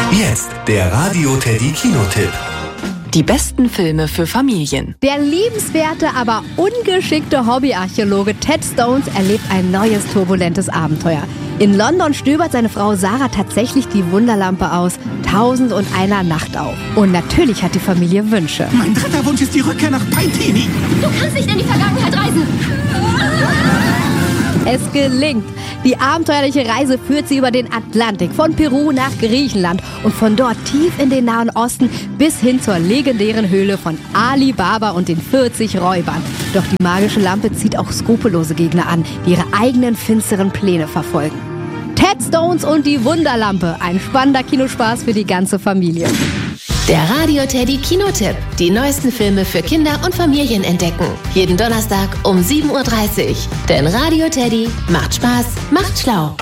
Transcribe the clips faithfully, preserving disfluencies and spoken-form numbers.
Jetzt der Radio Teddy Kinotipp. Die besten Filme für Familien. Der liebenswerte, aber ungeschickte Hobbyarchäologe Ted Stones erlebt ein neues turbulentes Abenteuer. In London stöbert seine Frau Sarah tatsächlich die Wunderlampe aus Tausend und einer Nacht auf. Und natürlich hat die Familie Wünsche. Mein dritter Wunsch ist die Rückkehr nach Paitini. Du kannst nicht in die Vergangenheit reisen. Es gelingt. Die abenteuerliche Reise führt sie über den Atlantik, von Peru nach Griechenland und von dort tief in den Nahen Osten bis hin zur legendären Höhle von Ali Baba und den vierzig Räubern. Doch die magische Lampe zieht auch skrupellose Gegner an, die ihre eigenen finsteren Pläne verfolgen. Ted Stones und die Wunderlampe, ein spannender Kinospaß für die ganze Familie. Der Radio Teddy Kinotipp. Die neuesten Filme für Kinder und Familien entdecken. Jeden Donnerstag um sieben Uhr dreißig. Denn Radio Teddy macht Spaß, macht schlau.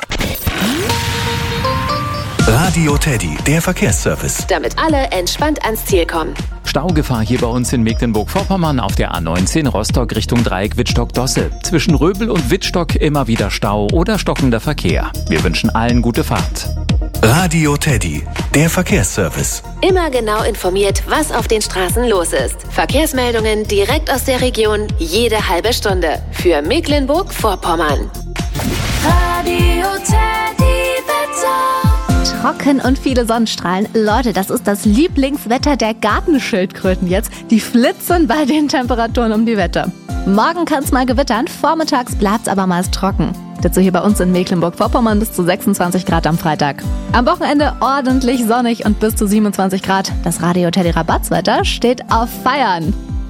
Radio Teddy, der Verkehrsservice. Damit alle entspannt ans Ziel kommen. Staugefahr hier bei uns in Mecklenburg-Vorpommern auf der A neunzehn Rostock Richtung Dreieck Wittstock-Dosse. Zwischen Röbel und Wittstock immer wieder Stau oder stockender Verkehr. Wir wünschen allen gute Fahrt. Radio Teddy, der Verkehrsservice. Immer genau informiert, was auf den Straßen los ist. Verkehrsmeldungen direkt aus der Region, jede halbe Stunde. Für Mecklenburg-Vorpommern. Radio Teddy Wetter. Trocken und viele Sonnenstrahlen. Leute, das ist das Lieblingswetter der Gartenschildkröten jetzt. Die flitzen bei den Temperaturen um die Wette. Morgen kann es mal gewittern, vormittags bleibt es aber meist trocken. Dazu hier bei uns in Mecklenburg-Vorpommern bis zu sechsundzwanzig Grad am Freitag. Am Wochenende ordentlich sonnig und bis zu siebenundzwanzig Grad. Das Radio Teddy Rabattswetter steht auf Feiern.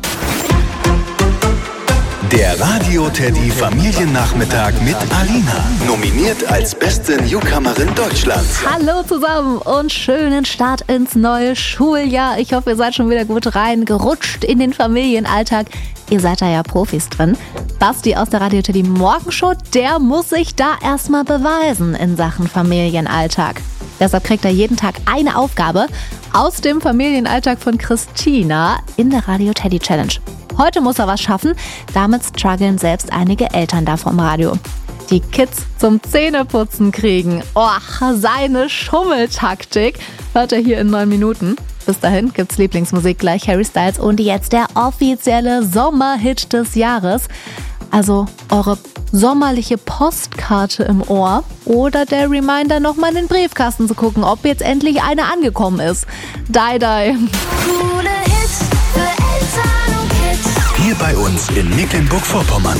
Der Radio Teddy Familiennachmittag mit Alina. Nominiert als beste Newcomerin Deutschlands. Hallo zusammen und schönen Start ins neue Schuljahr. Ich hoffe, ihr seid schon wieder gut reingerutscht in den Familienalltag. Ihr seid da ja Profis drin. Basti aus der Radio Teddy Morgenshow, der muss sich da erstmal beweisen in Sachen Familienalltag. Deshalb kriegt er jeden Tag eine Aufgabe aus dem Familienalltag von Christina in der Radio Teddy Challenge. Heute muss er was schaffen, damit strugglen selbst einige Eltern da vom Radio. Die Kids zum Zähneputzen kriegen. Oh, seine Schummeltaktik hört er hier in neun Minuten. Bis dahin gibt's Lieblingsmusik, gleich Harry Styles und jetzt der offizielle Sommerhit des Jahres. Also eure sommerliche Postkarte im Ohr oder der Reminder, nochmal in den Briefkasten zu gucken, ob jetzt endlich eine angekommen ist. Die, die. Coole Hits für Eltern und Kids. Hier bei uns in Mecklenburg-Vorpommern.